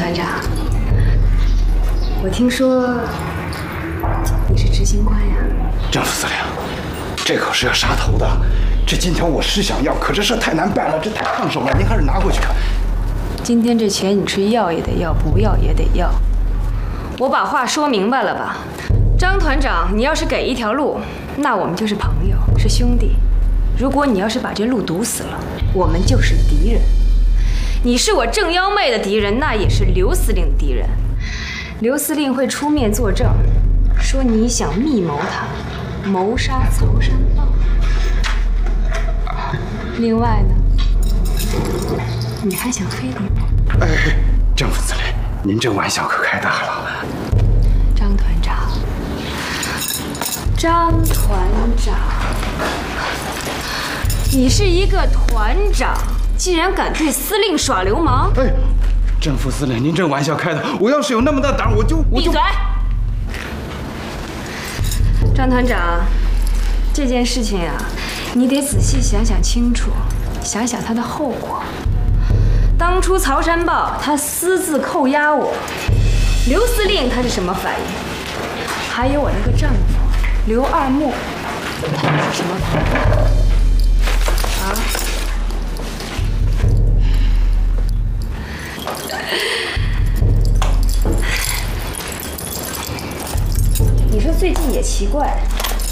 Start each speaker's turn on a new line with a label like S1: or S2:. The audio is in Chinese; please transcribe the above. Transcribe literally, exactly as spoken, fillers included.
S1: 团长，我听说你是执行官呀？
S2: 郑副司令，这可是要杀头的。这金条我是想要，可这事太难办了，这太烫手了，您还是拿过去。
S1: 今天这钱你是要也得要，不要也得要。我把话说明白了吧？张团长，你要是给一条路，那我们就是朋友，是兄弟；如果你要是把这路堵死了，我们就是敌人。你是我郑幺妹的敌人，那也是刘司令的敌人。刘司令会出面作证，说你想密谋他，谋杀曹山豹。另外呢，你还想非礼我？
S2: 哎，郑副司令，您这玩笑可开大了。
S1: 张团长，张团长，你是一个团长，竟然敢对司令耍流氓！
S2: 哎，郑副司令，您这玩笑开的，我要是有那么大胆，我就我就
S1: 闭嘴！张团长，这件事情啊，你得仔细想想清楚，想想它的后果。当初曹山豹他私自扣押我，刘司令他是什么反应？还有我那个丈夫刘二木，他是什么反应？啊？你说最近也奇怪，